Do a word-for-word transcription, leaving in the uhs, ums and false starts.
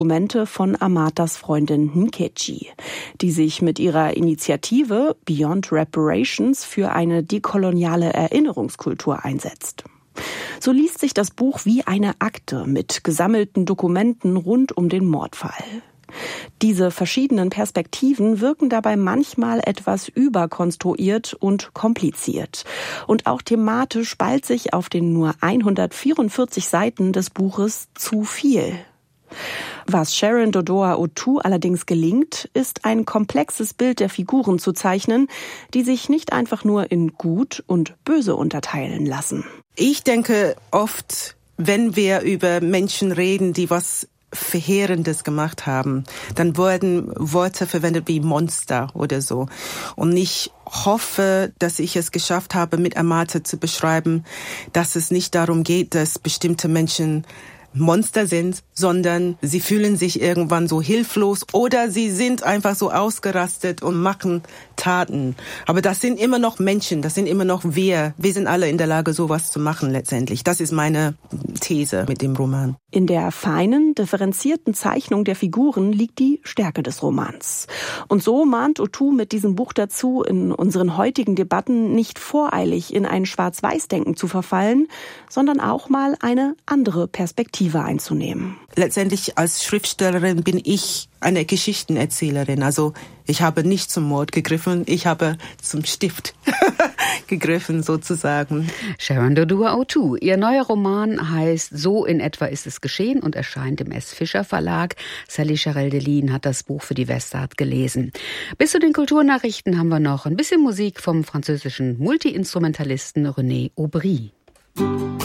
Dokumente von Amatas Freundin Nkechi, die sich mit ihrer Initiative Beyond Reparations für eine dekoloniale Erinnerungskultur einsetzt. So liest sich das Buch wie eine Akte mit gesammelten Dokumenten rund um den Mordfall. Diese verschiedenen Perspektiven wirken dabei manchmal etwas überkonstruiert und kompliziert. Und auch thematisch ballt sich auf den nur hundertvierundvierzig Seiten des Buches zu viel. Was Sharon Dodoa-Otoo allerdings gelingt, ist ein komplexes Bild der Figuren zu zeichnen, die sich nicht einfach nur in Gut und Böse unterteilen lassen. Ich denke oft, wenn wir über Menschen reden, die was Verheerendes gemacht haben, dann wurden Worte verwendet wie Monster oder so. Und ich hoffe, dass ich es geschafft habe, mit Amata zu beschreiben, dass es nicht darum geht, dass bestimmte Menschen Monster sind, sondern sie fühlen sich irgendwann so hilflos oder sie sind einfach so ausgerastet und machen Taten. Aber das sind immer noch Menschen, das sind immer noch wir. Wir sind alle in der Lage, sowas zu machen letztendlich. Das ist meine These mit dem Roman. In der feinen, differenzierten Zeichnung der Figuren liegt die Stärke des Romans. Und so mahnt Otoo mit diesem Buch dazu, in unseren heutigen Debatten nicht voreilig in ein Schwarz-Weiß-Denken zu verfallen, sondern auch mal eine andere Perspektive einzunehmen. Letztendlich als Schriftstellerin bin ich eine Geschichtenerzählerin. Also ich habe nicht zum Mord gegriffen, ich habe zum Stift gegriffen sozusagen. Sharon Dodoa-Otoo. Ihr neuer Roman heißt So in etwa ist es geschehen und erscheint im S. Fischer Verlag. Sally Charel-Delin hat das Buch für die Westart gelesen. Bis zu den Kulturnachrichten haben wir noch ein bisschen Musik vom französischen Multi-Instrumentalisten René Aubry.